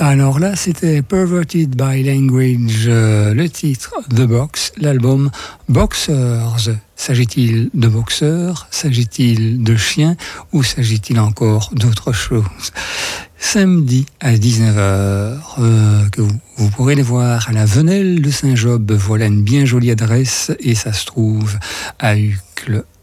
Alors là, c'était Perverted by Language, le titre The Box, l'album Boxers. S'agit-il de boxeurs? S'agit-il de chiens? Ou s'agit-il encore d'autre chose? Samedi à 19h, que vous pourrez les voir à la Venelle de Saint-Job. Voilà une bien jolie adresse et ça se trouve à Uccle